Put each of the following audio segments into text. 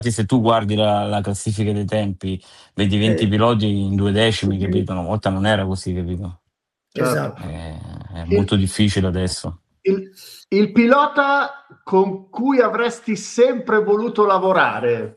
se tu guardi la classifica dei tempi, vedi 20 piloti in 2 decimi, capito? Una volta non era così, capito? Certo. È molto difficile adesso. Il pilota con cui avresti sempre voluto lavorare?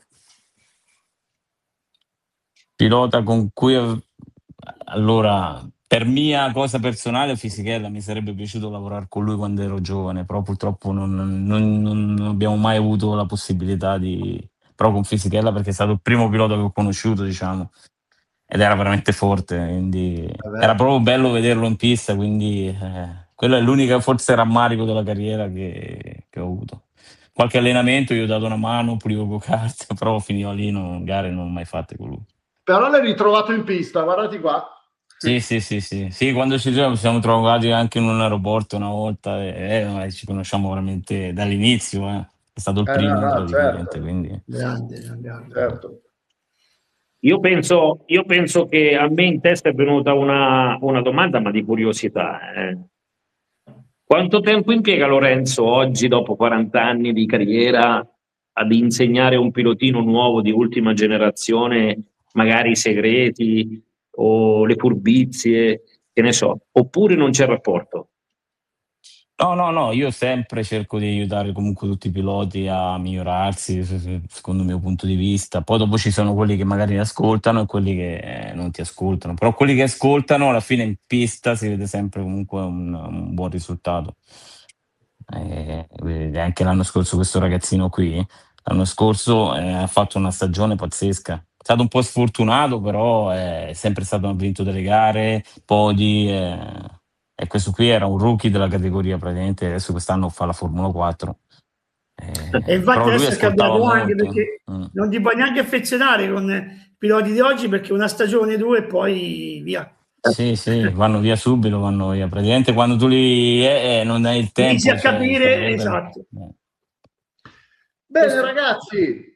Pilota con cui allora, per mia cosa personale, Fisichella, mi sarebbe piaciuto lavorare con lui quando ero giovane, però purtroppo non abbiamo mai avuto la possibilità però con Fisichella, perché è stato il primo pilota che ho conosciuto, diciamo, ed era veramente forte, quindi era proprio bello vederlo in pista, quindi quello è l'unica forse rammarico della carriera che ho avuto. Qualche allenamento gli ho dato una mano, pulivo go-kart, però finiva lì, gare non ho mai fatte con lui. Però l'hai ritrovato in pista, guardati qua. Sì, quando ci siamo trovati anche in un aeroporto una volta e ci conosciamo veramente dall'inizio, È stato il primo No, praticamente, certo. quindi. Grande. Certo. Io penso che a me in testa è venuta una domanda, ma di curiosità. Quanto tempo impiega Lorenzo oggi, dopo 40 anni di carriera, ad insegnare un pilotino nuovo di ultima generazione, magari i segreti o le furbizie, che ne so, oppure non c'è rapporto? No, io sempre cerco di aiutare comunque tutti i piloti a migliorarsi, secondo il mio punto di vista. Poi dopo ci sono quelli che magari ascoltano e quelli che non ti ascoltano, però quelli che ascoltano alla fine in pista si vede sempre comunque un buon risultato. Anche l'anno scorso questo ragazzino qui, l'anno scorso ha fatto una stagione pazzesca. È stato un po' sfortunato, però è sempre stato, ha vinto delle gare, podi, e questo qui era un rookie della categoria praticamente, adesso quest'anno fa la Formula 4. E infatti Però lui adesso è cambiato ascoltava anche, molto. perché non ti puoi neanche affezionare con i piloti di oggi, perché una stagione, due e poi via. Sì, vanno via subito, vanno via. Praticamente quando tu non hai il tempo. Inizi a capire, esatto. Bene ragazzi,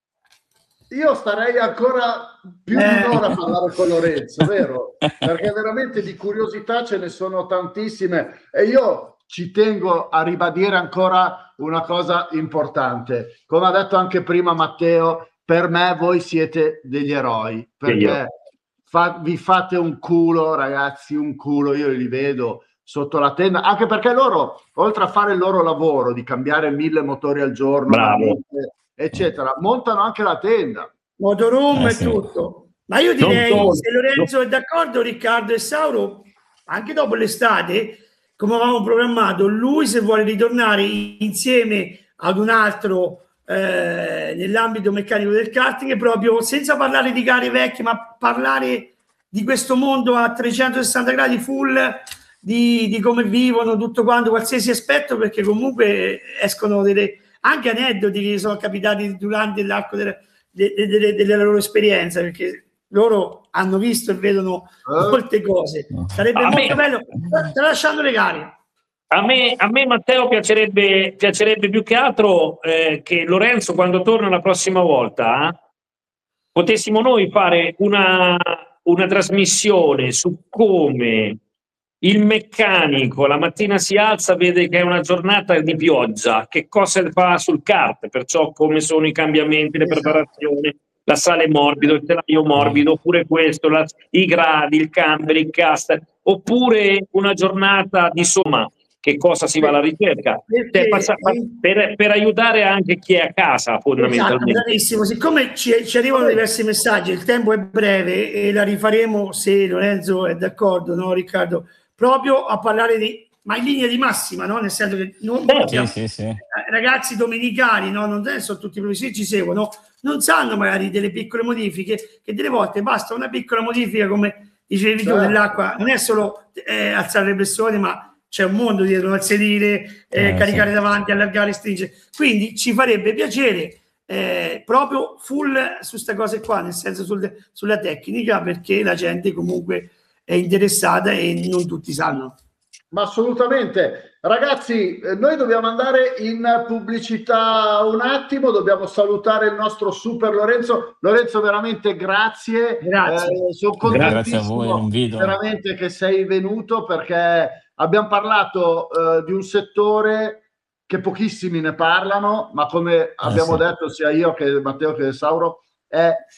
io starei ancora più di un'ora a parlare con Lorenzo, vero? Perché veramente di curiosità ce ne sono tantissime e io ci tengo a ribadire ancora una cosa importante. Come ha detto anche prima Matteo, per me voi siete degli eroi, perché vi fate un culo, ragazzi, un culo, io li vedo sotto la tenda, anche perché loro, oltre a fare il loro lavoro di cambiare 1000 motori al giorno, eccetera, montano anche la tenda, motorhome e tutto. Ma io direi, se Lorenzo è d'accordo, Riccardo e Sauro, anche dopo l'estate, come avevamo programmato, lui se vuole ritornare insieme ad un altro nell'ambito meccanico del karting, proprio senza parlare di gare vecchie, ma parlare di questo mondo a 360 gradi full, di come vivono, tutto quanto, qualsiasi aspetto, perché comunque escono anche aneddoti che sono capitati durante l'arco della loro esperienza, perché loro hanno visto e vedono molte cose. Sarebbe molto bello, tralasciando le gare. A me Matteo piacerebbe più che altro che Lorenzo, quando torna la prossima volta, potessimo noi fare una trasmissione su come il meccanico la mattina si alza, vede che è una giornata di pioggia, che cosa fa sul kart, perciò come sono i cambiamenti, le preparazioni, la sale morbido, il telaio morbido, oppure questo, i gradi, il camber, il caster, oppure una giornata di somma, che cosa si va alla ricerca, per aiutare anche chi è a casa fondamentalmente. Esatto, bravissimo. Siccome ci arrivano diversi messaggi, il tempo è breve e la rifaremo, se Lorenzo è d'accordo, no Riccardo, proprio a parlare ma in linea di massima, no? Nel senso che ragazzi domenicali, no? Non sono tutti i professori ci seguono, non sanno magari delle piccole modifiche, che delle volte basta una piccola modifica, come dicevi tu, dell'acqua, non è solo alzare le pressioni, ma c'è un mondo dietro, al sedile, caricare davanti, allargare, stringere. Quindi ci farebbe piacere proprio full su queste cose qua, nel senso sulla tecnica, perché la gente comunque è interessata e non tutti sanno. Ma assolutamente. Ragazzi, noi dobbiamo andare in pubblicità un attimo, dobbiamo salutare il nostro super Lorenzo. Lorenzo, veramente grazie. Sono contentissimo veramente che sei venuto, perché abbiamo parlato di un settore che pochissimi ne parlano, ma come abbiamo sì. detto sia io che Matteo che Sauro, è